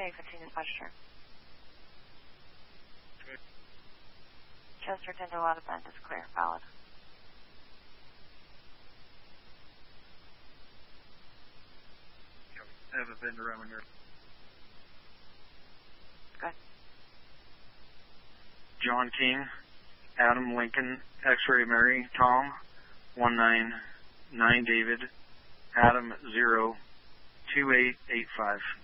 Okay, 15 is Register. Good. Chesterton to Lot of Bend is clear. Valid. I have a bend around here. Good. John King, Adam Lincoln, X-Ray Mary, Tom, 199 David, Adam 0, 2885.